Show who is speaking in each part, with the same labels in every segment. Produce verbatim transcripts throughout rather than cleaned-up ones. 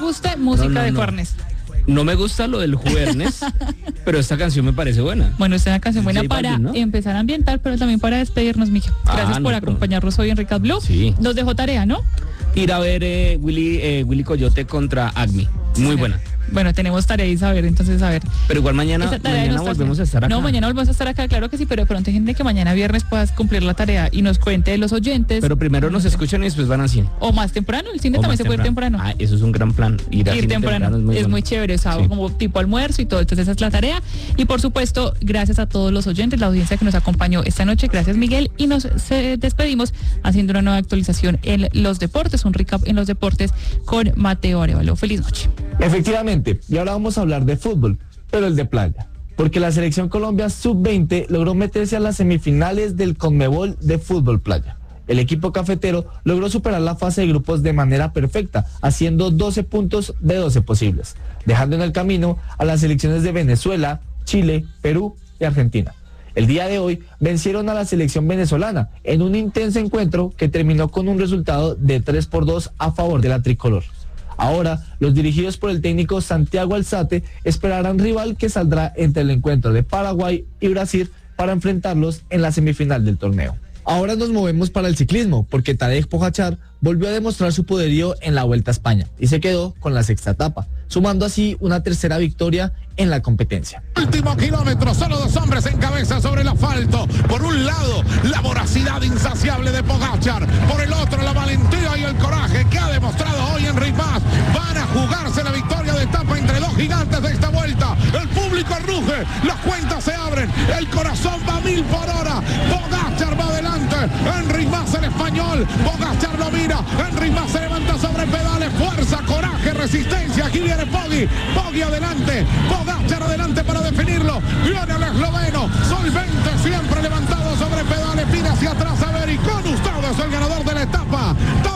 Speaker 1: guste, música
Speaker 2: no, no,
Speaker 1: de
Speaker 2: no.
Speaker 1: Juernes.
Speaker 2: No me gusta lo del Juernes, pero esta canción me parece buena.
Speaker 1: Bueno, esta es una canción buena
Speaker 2: J
Speaker 1: para
Speaker 2: Balvin, ¿no?
Speaker 1: empezar a ambientar, pero también para despedirnos, Miguel. Gracias
Speaker 2: Ah, no,
Speaker 1: por
Speaker 2: pero-
Speaker 1: acompañarnos hoy en Recap Blue.
Speaker 2: Sí.
Speaker 1: Nos dejó tarea, ¿no?
Speaker 2: Ir a ver eh, Willy, eh, Willy Coyote contra Acme. Muy buena.
Speaker 1: Bueno, tenemos tarea y saber, entonces a ver.
Speaker 2: Pero igual mañana,
Speaker 1: Esa tarea
Speaker 2: mañana
Speaker 1: no está
Speaker 2: volvemos
Speaker 1: haciendo.
Speaker 2: a estar acá.
Speaker 1: No, mañana volvemos a estar acá, claro que sí, pero de pronto hay gente que mañana viernes puedas cumplir la tarea y nos cuente de los oyentes.
Speaker 2: Pero primero nos escuchan y después van al cine.
Speaker 1: O más temprano, el cine
Speaker 2: O
Speaker 1: también
Speaker 2: más
Speaker 1: se puede ir temprano.
Speaker 2: Ah, eso es un gran plan. Ir, a
Speaker 1: Ir
Speaker 2: cine
Speaker 1: temprano,
Speaker 2: es muy,
Speaker 1: es
Speaker 2: bueno.
Speaker 1: muy chévere, o sea,
Speaker 2: Sí.
Speaker 1: como tipo almuerzo y todo, entonces esa es la tarea. Y por supuesto, gracias a todos los oyentes, la audiencia que nos acompañó esta noche, gracias Miguel, y nos se, despedimos haciendo una nueva actualización en los deportes, un recap en los deportes con Mateo Arevalo. Feliz noche.
Speaker 3: Efectivamente, y ahora vamos a hablar de fútbol, pero el de playa, porque la selección Colombia sub veinte logró meterse a las semifinales del Conmebol de fútbol playa. El equipo cafetero logró superar la fase de grupos de manera perfecta, haciendo doce puntos de doce posibles, dejando en el camino a las selecciones de Venezuela, Chile, Perú y Argentina. El día de hoy vencieron a la selección venezolana en un intenso encuentro que terminó con un resultado de tres por dos a favor de la tricolor. Ahora, los dirigidos por el técnico Santiago Alzate esperarán rival que saldrá entre el encuentro de Paraguay y Brasil para enfrentarlos en la semifinal del torneo. Ahora nos movemos para el ciclismo, porque Tadej Pogačar volvió a demostrar su poderío en la Vuelta a España y se quedó con la sexta etapa, sumando así una tercera victoria en la competencia.
Speaker 4: Último kilómetro, solo dos hombres en cabeza sobre el asfalto. Por un lado, la voracidad insaciable de Pogačar. Por el otro, la valentía y el coraje que ha demostrado hoy Enric Mas. Van a jugarse la victoria de etapa entre dos gigantes de esta vuelta. El público ruge, las cuentas se abren, el corazón va a mil por hora. Pogačar va adelante, Enric Mas el español. Pogačar lo mira, Enric Mas se levanta sobre pedales, fuerza, coraje, resistencia. Aquí viene Poggi, Poggi adelante. Pogačar adelante para definirlo. Viene el esloveno, solvente, siempre levantado sobre pedales, pide hacia atrás a ver y con ustedes el ganador de la etapa,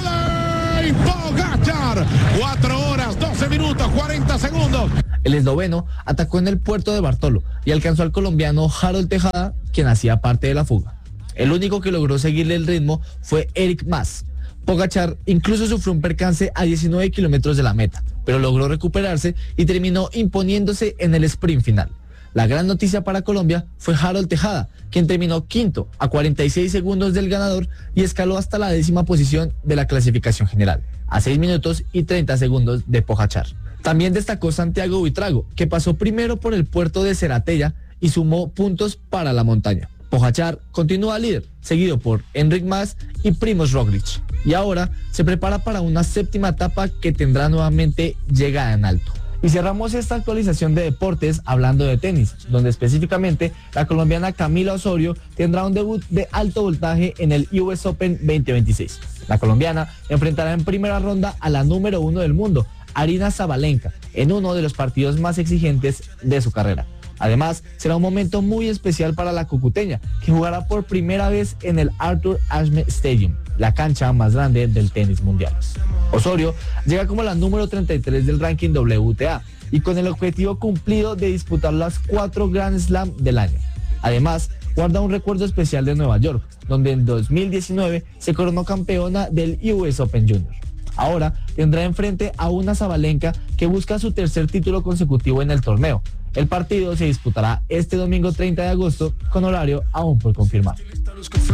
Speaker 4: Tadej Pogačar. cuatro horas, doce minutos, cuarenta segundos.
Speaker 3: El esloveno atacó en el puerto de Bartolo y alcanzó al colombiano Harold Tejada, quien hacía parte de la fuga. El único que logró seguirle el ritmo fue Enric Mas. Pogačar incluso sufrió un percance a diecinueve kilómetros de la meta, pero logró recuperarse y terminó imponiéndose en el sprint final. La gran noticia para Colombia fue Harold Tejada, quien terminó quinto a cuarenta y seis segundos del ganador y escaló hasta la décima posición de la clasificación general, a seis minutos y treinta segundos de Pogačar. También destacó Santiago Buitrago, que pasó primero por el puerto de Ceratella y sumó puntos para la montaña. Pogačar continúa líder, seguido por Enric Mas y Primož Roglic. Y ahora se prepara para una séptima etapa que tendrá nuevamente llegada en alto. Y cerramos esta actualización de deportes hablando de tenis, donde específicamente la colombiana Camila Osorio tendrá un debut de alto voltaje en el U S Open veinte veintiséis. La colombiana enfrentará en primera ronda a la número uno del mundo, Aryna Sabalenka, en uno de los partidos más exigentes de su carrera. Además, será un momento muy especial para la cucuteña, que jugará por primera vez en el Arthur Ashe Stadium, la cancha más grande del tenis mundial. Osorio llega como la número treinta y tres del ranking W T A y con el objetivo cumplido de disputar las cuatro Grand Slam del año. Además, guarda un recuerdo especial de Nueva York, donde en dos mil diecinueve se coronó campeona del U S Open Junior. Ahora tendrá enfrente a una Sabalenka que busca su tercer título consecutivo en el torneo. El partido se disputará este domingo treinta de agosto con horario aún por confirmar.